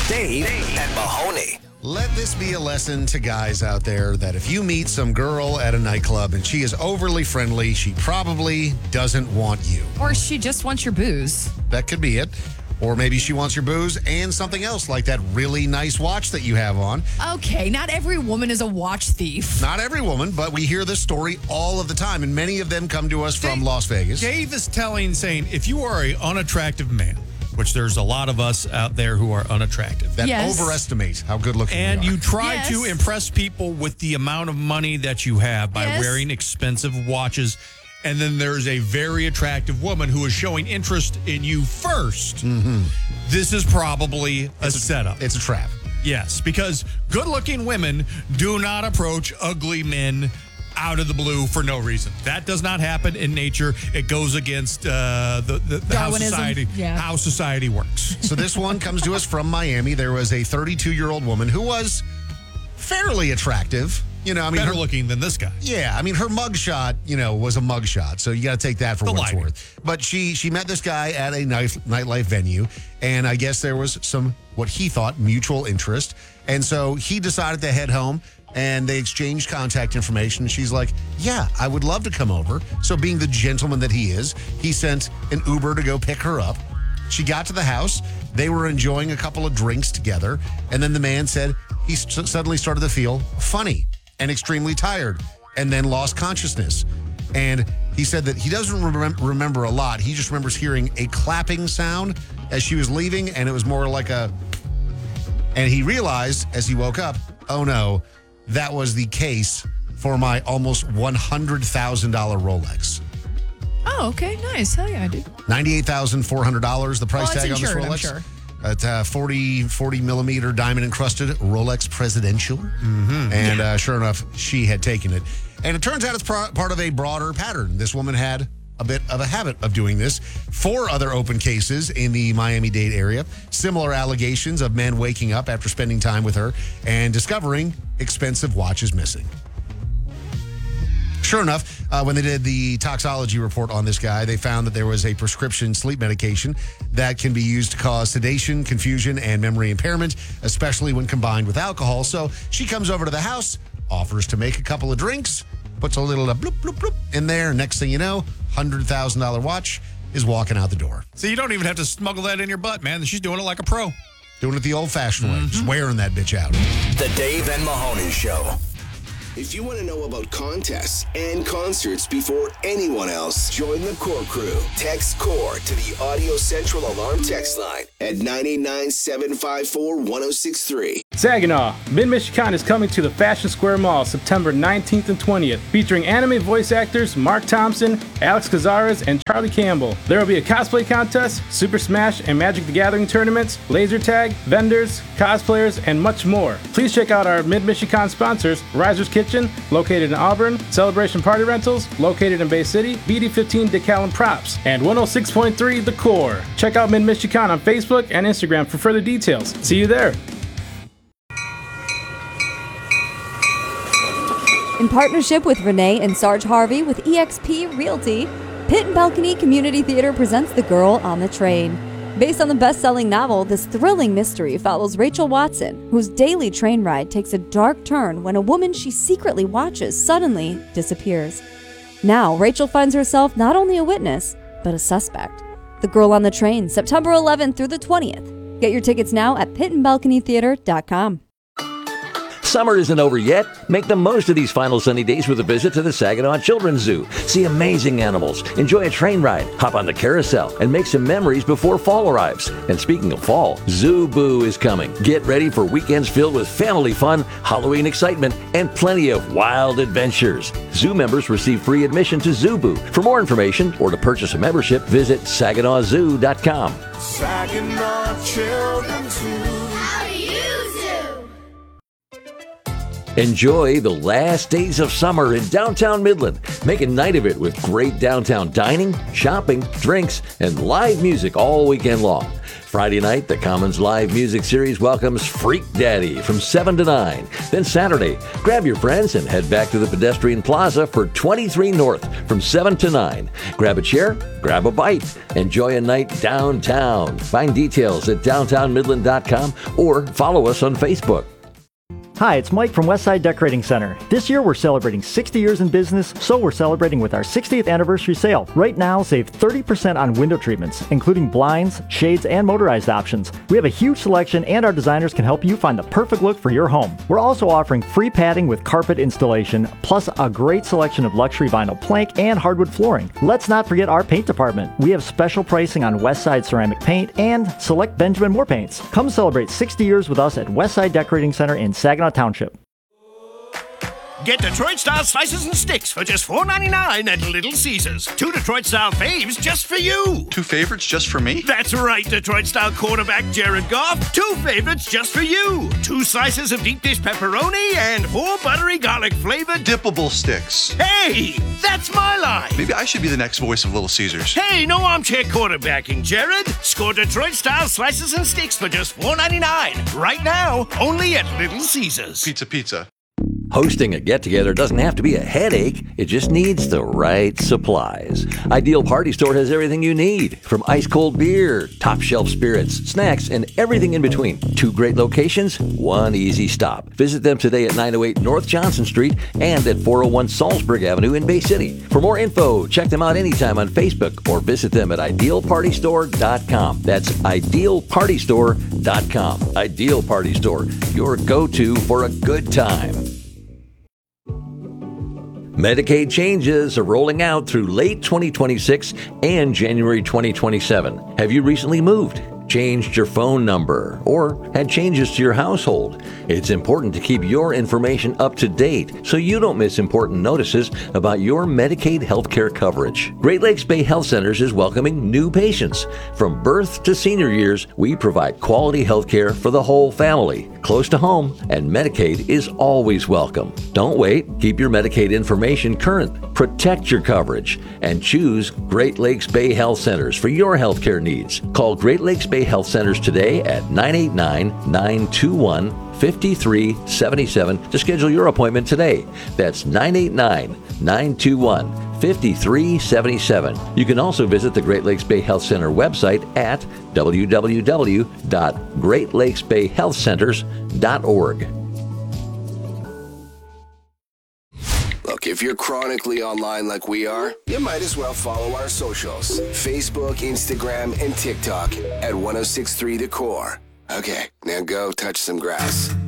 Dave and Mahoney. Let this be a lesson to guys out there that if you meet some girl at a nightclub and she is overly friendly, she probably doesn't want you. Or she just wants your booze. That could be it. Or maybe she wants your booze and something else like that really nice watch that you have on. Okay, not every woman is a watch thief. Not every woman, but we hear this story all of the time, and many of them come to us from Las Vegas. Dave is saying, if you are an unattractive man, which there's a lot of us out there who are unattractive. That Yes. overestimate how good looking And we are. you try Yes. to impress people with the amount of money that you have by Yes. wearing expensive watches. And then there's a very attractive woman who is showing interest in you first. Mm-hmm. This is probably a setup. It's a trap. Yes, because good-looking women do not approach ugly men out of the blue for no reason. That does not happen in nature. It goes against the Darwinism. how society works. So this one comes to us from Miami. There was a 32-year-old woman who was fairly attractive. You know, I mean, Better looking than this guy. yeah, I mean, her mugshot, was a mugshot, so you got to take that for The what it's lighting. worth. But she met this guy at a nightlife venue, and I guess there was some, what he thought, mutual interest. And so he decided to head home, and they exchanged contact information. She's like, yeah, I would love to come over. So being the gentleman that he is, he sent an Uber to go pick her up. She got to the house. They were enjoying a couple of drinks together. And then the man said he suddenly started to feel funny and extremely tired, and then lost consciousness. And he said that he doesn't remember a lot. He just remembers hearing a clapping sound as she was leaving, and it was more like a... And he realized as he woke up, oh no, that was the case for my almost $100,000 Rolex. Oh, okay, nice. Hell yeah, dude. $98,400, the price it's tag on this insured, I'm Rolex. sure. At 40 millimeter diamond encrusted Rolex Presidential. Mm-hmm. And sure enough, she had taken it. And it turns out it's part of a broader pattern. This woman had a bit of a habit of doing this. 4 other open cases in the Miami-Dade area. Similar allegations of men waking up after spending time with her and discovering expensive watches missing. Sure enough, when they did the toxology report on this guy, they found that there was a prescription sleep medication that can be used to cause sedation, confusion, and memory impairment, especially when combined with alcohol. So she comes over to the house, offers to make a couple of drinks, puts a little bloop, bloop, bloop in there. Next thing you know, $100,000 watch is walking out the door. So you don't even have to smuggle that in your butt, man. She's doing it like a pro. Doing it the old-fashioned way, just wearing that bitch out. The Dave and Mahoney Show. If you want to know about contests and concerts before anyone else, join the Core Crew. Text CORE to the Audio Central Alarm text line at 989-754-1063. Saginaw, Mid-Michigan is coming to the Fashion Square Mall September 19th and 20th, featuring anime voice actors Mark Thompson, Alex Cazares, and Charlie Campbell. There will be a cosplay contest, Super Smash and Magic the Gathering tournaments, laser tag, vendors, cosplayers, and much more. Please check out our Mid-Michigan sponsors, Riser's Kitchen, located in Auburn, Celebration Party Rentals, located in Bay City, BD15 Decal and Props, and 106.3 The Core. Check out Mid-Michigan on Facebook and Instagram for further details. See you there. In partnership with Renee and Sarge Harvey with eXp Realty, Pit and Balcony Community Theater presents The Girl on the Train. Based on the best-selling novel, this thrilling mystery follows Rachel Watson, whose daily train ride takes a dark turn when a woman she secretly watches suddenly disappears. Now, Rachel finds herself not only a witness, but a suspect. The Girl on the Train, September 11th through the 20th. Get your tickets now at pitandbalconytheater.com. Summer isn't over yet. Make the most of these final sunny days with a visit to the Saginaw Children's Zoo. See amazing animals, enjoy a train ride, hop on the carousel, and make some memories before fall arrives. And speaking of fall, Zoo Boo is coming. Get ready for weekends filled with family fun, Halloween excitement, and plenty of wild adventures. Zoo members receive free admission to Zoo Boo. For more information or to purchase a membership, visit SaginawZoo.com. Saginaw Children's Zoo. Enjoy the last days of summer in downtown Midland. Make a night of it with great downtown dining, shopping, drinks, and live music all weekend long. Friday night, the Commons Live Music Series welcomes Freak Daddy from 7 to 9. Then Saturday, grab your friends and head back to the Pedestrian Plaza for 23 North from 7 to 9. Grab a chair, grab a bite, enjoy a night downtown. Find details at downtownmidland.com or follow us on Facebook. Hi, it's Mike from Westside Decorating Center. This year we're celebrating 60 years in business, so we're celebrating with our 60th anniversary sale. Right now, save 30% on window treatments, including blinds, shades, and motorized options. We have a huge selection and our designers can help you find the perfect look for your home. We're also offering free padding with carpet installation, plus a great selection of luxury vinyl plank and hardwood flooring. Let's not forget our paint department. We have special pricing on Westside ceramic paint and select Benjamin Moore paints. Come celebrate 60 years with us at Westside Decorating Center in Saginaw Township. Get Detroit-style slices and sticks for just $4.99 at Little Caesars. 2 Detroit-style faves just for you. 2 favorites just for me? That's right, Detroit-style quarterback Jared Goff. 2 favorites just for you. 2 slices of deep dish pepperoni and 4 buttery garlic-flavored dippable sticks. Hey, that's my line. Maybe I should be the next voice of Little Caesars. Hey, no armchair quarterbacking, Jared. Score Detroit-style slices and sticks for just $4.99. Right now, only at Little Caesars. Pizza. Hosting a get-together doesn't have to be a headache. It just needs the right supplies. Ideal Party Store has everything you need, from ice-cold beer, top-shelf spirits, snacks, and everything in between. 2 great locations, 1 easy stop. Visit them today at 908 North Johnson Street and at 401 Salzburg Avenue in Bay City. For more info, check them out anytime on Facebook or visit them at idealpartystore.com. That's idealpartystore.com. Ideal Party Store, your go-to for a good time. Medicaid changes are rolling out through late 2026 and January 2027. Have you recently moved, changed your phone number, or had changes to your household? It's important to keep your information up to date so you don't miss important notices about your Medicaid healthcare coverage. Great Lakes Bay Health Centers is welcoming new patients. From birth to senior years, we provide quality healthcare for the whole family, close to home, and Medicaid is always welcome. Don't wait. Keep your Medicaid information current. Protect your coverage and choose Great Lakes Bay Health Centers for your healthcare needs. Call Great Lakes Bay Health Centers today at 989-921-5377 to schedule your appointment today. That's 989-921-5377. You can also visit the Great Lakes Bay Health Center website at www.greatlakesbayhealthcenters.org. Look, if you're chronically online like we are, you might as well follow our socials. Facebook, Instagram, and TikTok at 1063 The Core. Okay, now go touch some grass.